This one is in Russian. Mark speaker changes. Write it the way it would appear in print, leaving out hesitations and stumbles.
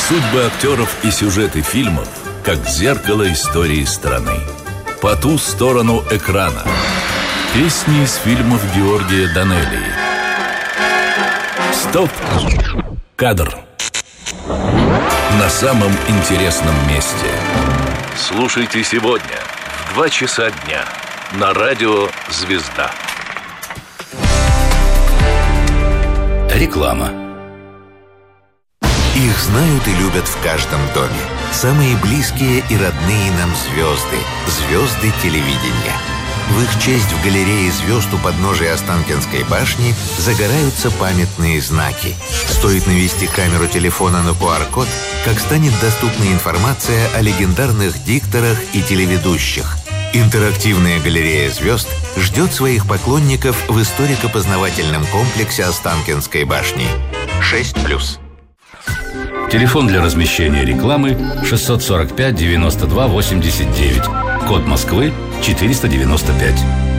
Speaker 1: Судьбы актеров и сюжеты фильмов как зеркало истории страны. По ту сторону экрана. Песни из фильмов Георгия Данелии. Стоп! Кадр. На самом интересном месте. Слушайте сегодня в 2 часа дня на радио «Звезда». Реклама.
Speaker 2: Их знают и любят в каждом доме. Самые близкие и родные нам звезды. Звезды телевидения. В их честь в галерее звезд у подножия Останкинской башни загораются памятные знаки. Стоит навести камеру телефона на QR-код, как станет доступна информация о легендарных дикторах и телеведущих. Интерактивная галерея звезд ждет своих поклонников в историко-познавательном комплексе Останкинской башни. 6+.
Speaker 1: Телефон для размещения рекламы 645 92 89. Код Москвы 495.